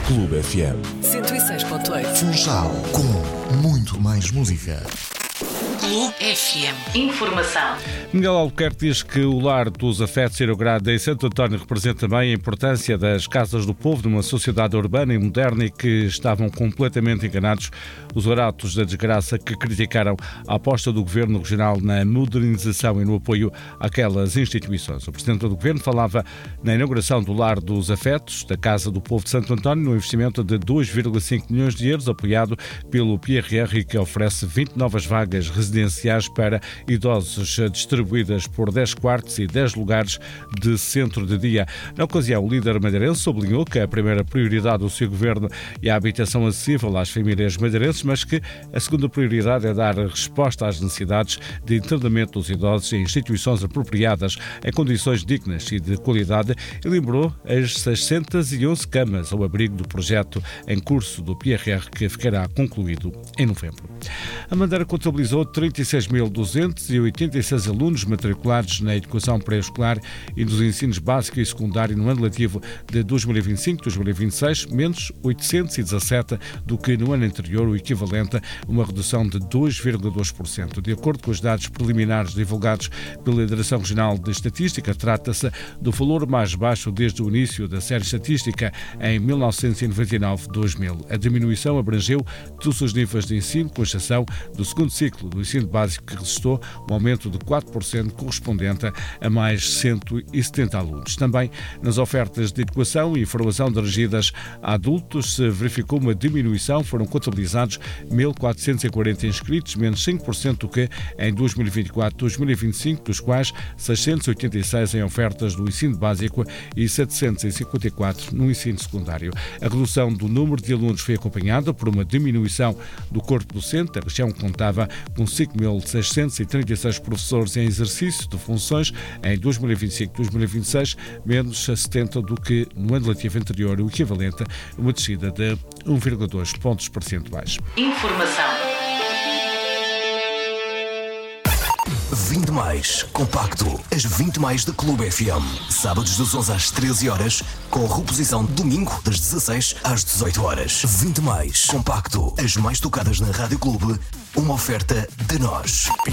Clube FM 106.8. Funchal, com muito mais música. Clube FM. Informação. Miguel Albuquerque diz que o Lar dos Afetos Irogrado em Santo António representa também a importância das casas do povo numa sociedade urbana e moderna e que estavam completamente enganados os oratos da desgraça que criticaram a aposta do Governo Regional na modernização e no apoio àquelas instituições. O Presidente do Governo falava na inauguração do Lar dos Afetos, da Casa do Povo de Santo António, num investimento de 2,5 milhões de euros, apoiado pelo PRR e que oferece 20 novas vagas residenciais para idosos, distribuídas por 10 quartos e 10 lugares de centro de dia. Na ocasião, o líder madeirense sublinhou que a primeira prioridade do seu governo é a habitação acessível às famílias madeirenses, mas que a segunda prioridade é dar resposta às necessidades de internamento dos idosos em instituições apropriadas, em condições dignas e de qualidade, e lembrou as 611 camas ao abrigo do projeto em curso do PRR, que ficará concluído em novembro. A Madeira contabilizou 36.286 alunos matriculados na educação pré-escolar e nos ensinos básico e secundário no ano letivo de 2025-2026, menos 817 do que no ano anterior, o equivalente a uma redução de 2,2%. De acordo com os dados preliminares divulgados pela Direção Regional de Estatística, trata-se do valor mais baixo desde o início da série estatística em 1999-2000. A diminuição abrangeu todos os níveis de ensino, com exceção do segundo ciclo do ensino básico, que registrou um aumento de 4% correspondente a mais 170 alunos. Também nas ofertas de educação e formação dirigidas a adultos se verificou uma diminuição, foram contabilizados 1.440 inscritos, menos 5% do que em 2024-2025, dos quais 686 em ofertas do ensino básico e 754 no ensino secundário. A redução do número de alunos foi acompanhada por uma diminuição do corpo docente. A região contava com 5.636 professores em exercício de funções em 2025-2026, menos 70 do que no ano letivo anterior, o equivalente a uma descida de 1,2 pontos percentuais. Informação. 20 mais compacto, as 20 mais da Clube FM. Sábados das 11 às 13 horas, com reposição domingo das 16 às 18 horas. 20 mais compacto, as mais tocadas na Rádio Clube, uma oferta de nós.